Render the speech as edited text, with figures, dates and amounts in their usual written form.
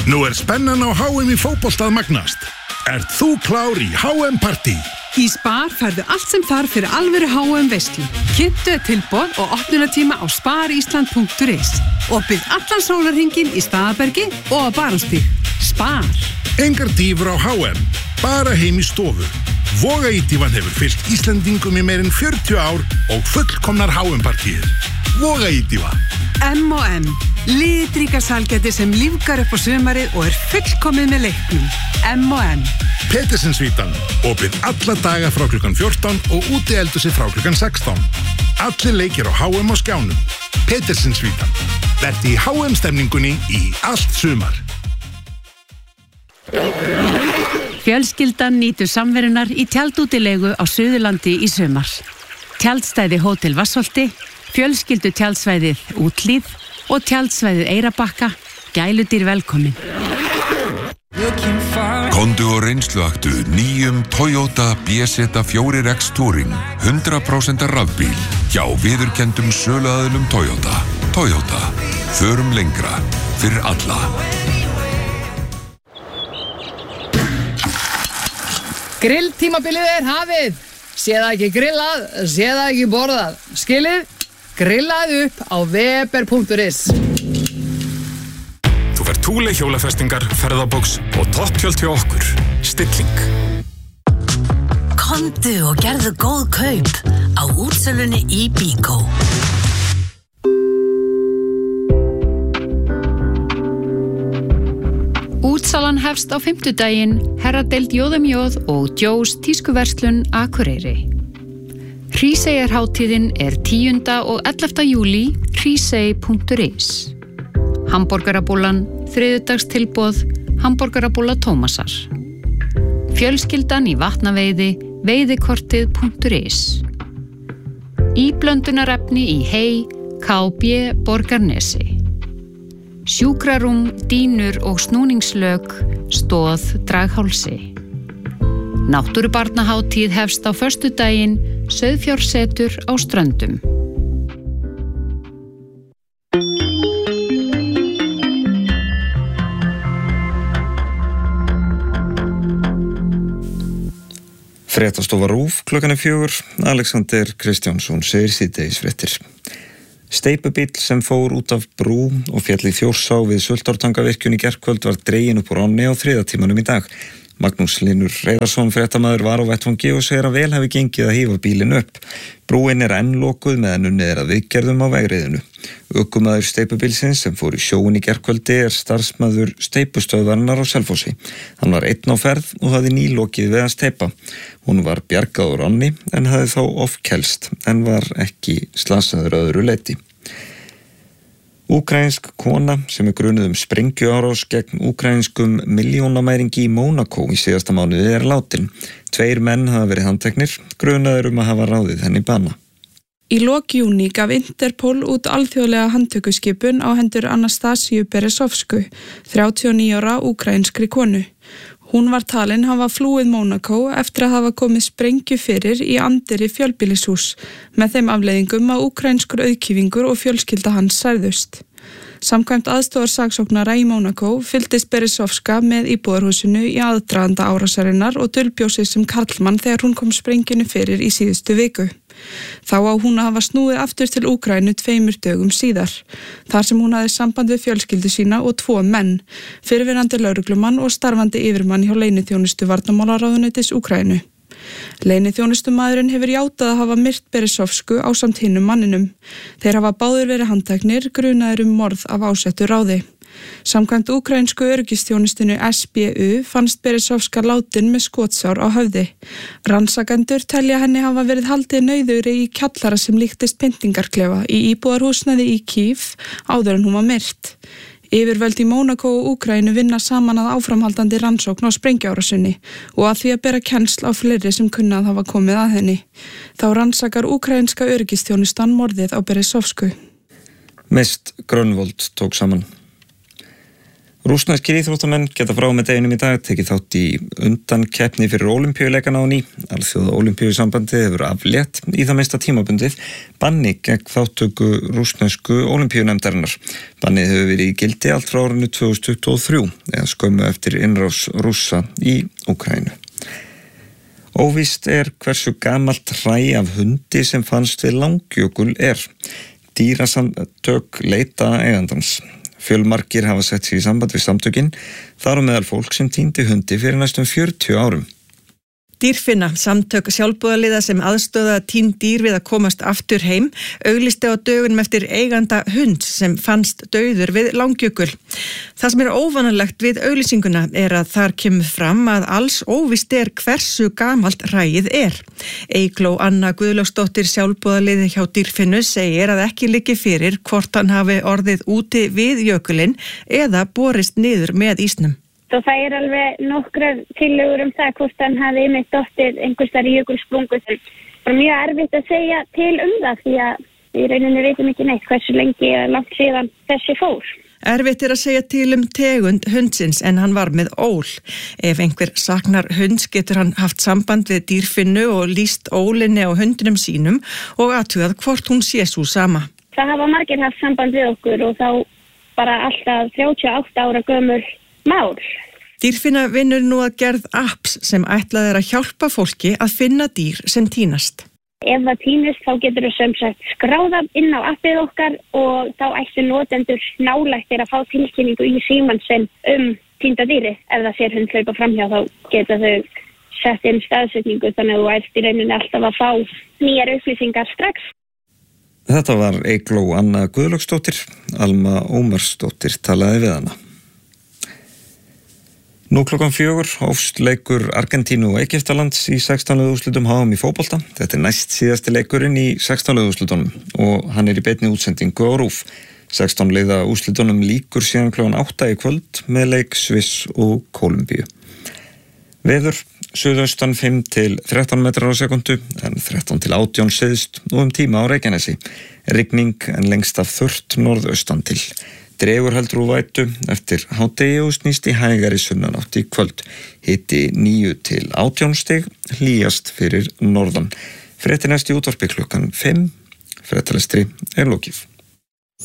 Nú spennan á HM í fótbolta að magnast. Ert þú klár í HM-partí? Í Spar færðu allt sem þarf fyrir alvöru HM-veislu. Kynntu tilboð og opnunartíma á sparisland.is. Opið allan sólarhringinn í Staðarbergi og á Barónsstíg. Spar. Engar dýfur á HM, bara heim í stofu. Vogaítífan hefur fylgt Íslendingum í meirinn 40 ár og fullkomnar HM-partíir. Vogaítífa. M&M. Litríka sælgæti sem lífgar upp á sumarið og fullkomið með leiknum. M&M. Petersinsvítan. Opið alla daga frá klukkan 14 og úti eldhúsi frá klukkan 16. Allir leikir á HM á skjánum. Petersinsvítan. Vertu í HM-stemningunni í allt sumar. Fjölskyldan nýtur samverunar í tjaldútilegu á Suðurlandi í sumar. Tjaldstæði Hótel Vassholti, fjölskyldu tjaldsvæðið Úthlíð og tjaldsvæðið Eyrarbakka, gæludýr velkomin. Komdu og reynsluaktu nýjum Toyota BZ4X Touring 100% rafbíl hjá viðurkenndum söluaðilum Toyota. Toyota, förum lengra fyrir alla. Grilltímabilið hafið. Sé það ekki grillað, sé það ekki borðað. Skilið, grillaðu upp á weber.is. Þú fær Thule hjólafestingar, ferðabox og topptjöld hjá okkur. Stilling. Komdu og gerðu góð kaup á útsölunni í Bíkó. Útsalan hefst á fimmtudaginn, herradeild Jóðumjóð og Djós tískuverslun Akureyri. Hríseyjarhátíðin 10. og 11. júlí, hrísey.is. Hamborgarabúlan, þriðjudagstilboð, hamborgarabúla Tómasar. Fjölskyldan í vatnaveiði, veiðikortið.is. Íblöndunarefni í hey, KB Borgarnesi. Sjúkrarúm, dýnur og snúningslök, stóð Draghálsi. Náttúrubarnahátíð hefst á föstudaginn, sauðfjársetur á Ströndum. Fréttastofa RÚV klukkan 4. Alexander Kristjánsson segir síðdegisfréttir. Steypubíll sem fór út af brú og féll í Þjórsá við Sultártangavirkjun í gærkvöld var dreginn upp úr ánni á 3. tímanum í dag. Magnús Hlynur Reiðarsson fréttamaður var á vettvangi og segir að vel hafi gengið að hífa bílinn upp. Brúin enn lokuð meðan unnið að viðgerðum á vegriðinu. Ökumaður steypubílsins sem fór í sjóinn í gærkvöldi starfsmaður steypustöðvarinnar á Selfossi. Hann var einn á ferð og hafði nýlokið við að steypa. Hún var bjargað úr ánni en hafði þá ofkelst en var ekki slasaður öðru leyti. Úkraínsk kona sem grunuð sprengjuárás gegn úkraínskum milljónamæringi í Mónakó í síðasta mánuði látin. 2 menn hafa verið handteknir, grunaður að hafa ráðið henni bana. Í lok júní gaf Interpol út alþjóðlega handtökuskipun á hendur Anastasíu Beresovsku, 39 ára úkraínskri konu. Hún var talin hafa flúið Mónakó eftir að hafa komið sprengju fyrir í anddyri fjölbýlishús með þeim afleiðingum að úkraínskur auðkýfingur og fjölskylda hans særðust. Samkvæmt aðstoðarsaksóknara í Mónakó fylgdist Beresovska með íbúðarhúsinu í aðdraganda árásarinnar og dulbjósi sem karlmann þegar hún kom sprengjunni fyrir í síðustu viku. Þá á hún að hafa snúið aftur til Úkraínu 2 dögum síðar, þar sem hún hafði samband við fjölskyldu sína og 2 menn, fyrrverandi lögreglumann og starfandi yfirmann hjá leyniþjónustu varnarmálaráðuneytis Úkraínu. Leyniþjónustumaðurinn hefur játað að hafa myrt Beresovsku ásamt hinum manninum. Þeir hafa báðir verið handteknir, grunaðir morð af ásettu ráði. Samkvæmt úkraínsku öryggisþjónustinu SBU fannst Beresovska látin með skotsár á höfði. Rannsakendur telja henni hafa verið haldið nauðugri í kjallara sem líktist pyntingarklefa í íbúðarhúsnæði í Kív áður en hún var myrt. Yfirvöld í Mónakó og Úkraínu vinna saman að áframhaldandi rannsókn á sprengjuárásinni og að því að bera kennsl á fleiri sem kunna að hafa komið að henni. Þá rannsakar úkraínska öryggisþjónustan morðið á Beresovsku. Mist Grönvold tók saman. Rússneskir íþróttamenn geta frá með deginum í dag tekið þátt í undankeppni fyrir Ólympíuleikana á ný. Alþjóða Ólympíusambandið hefur aflétt í það minnsta tímabundið banni gegn þáttöku rússnesku Ólympíunefndarinnar. Bannið hefur verið í gildi allt frá árinu 2023 eða skömmu eftir innrás Rússa í Úkraínu. Óvíst hversu gamalt hræ af hundi sem fannst við Langjökul Dýrasamtök leita eigandans. Fjölmargir hafa sett sig í samband við samtökin, þar á meðal fólk sem týndi hundi fyrir næstum 40 árum. Dýrfinna, samtök sjálfboðaliða sem aðstoða týnd dýr við að komast aftur heim, auglýsti á dögunum eftir eiganda hunds sem fannst dauður við Langjökul. Það sem óvanalegt við auglýsinguna að þar kemur fram að alls óvíst hversu gamalt hræið Eygló Anna Guðlaugsdóttir sjálfboðaliði hjá Dýrfinnu segir að ekki liggi fyrir hvort hann hafi orðið úti við jökulinn eða borist niður með ísnum. Og það alveg nokkrar tillögur það hvort hann hafi einmitt dottið einhvers staðar í jökulsprungu. Það mjög erfitt að segja til það því að í rauninni veitum ekki neitt hversu lengi eða langt síðan þessi fór. Erfitt að segja til tegund hundsins en hann var með ól. Ef einhver saknar hunds getur hann haft samband við Dýrfinnu og lýst ólinni á hundinum sínum og athugað hvort hún sé sú sama. Það hafa margir haft samband við okkur og þá bara alltaf 38 ára gömul mál. Dýrfinna vinnur nú að gerð apps sem ætlað að hjálpa fólki að finna dýr sem týnast. Ef það týnist þá getur þau sem sagt skráða inn á appið okkar og þá ættu notendur nálægtir að fá tilkynningu í símann sinn týnda dýri. Ef það sér hund hlaupa framhjá þá geta þau sett inn staðsetningu þannig að þú ert í rauninni alltaf að fá nýjar upplýsingar strax. Þetta var Eygló Anna Guðlaugsdóttir, Alma Ómarsdóttir talaði við hana. Nú klukkan 4 hófst leikur Argentínu og Egyptalands í 16. úrslitum HM í fótbolta. Þetta næst síðasti leikurinn í 16. úrslitunum og hann í beinni útsendingu á RÚV. 16 liða úrslitunum líkur síðan klukkan 8 í kvöld með leik Sviss og Kólumbíu. Veður, suðaustan 5 til 13 metrar á sekundu en 13 til 18 syðst og tíma á Reykjanesi. Rigning en lengst af þurrt norðaustan til. Dregur heldur úr vætu eftir hádegi og snýst í hægari sunnanátt í kvöld. Hiti 9 til 18 stig, hlýjast fyrir norðan. Fréttir næst í útvarpi klukkan 5. Fréttalestri lokið.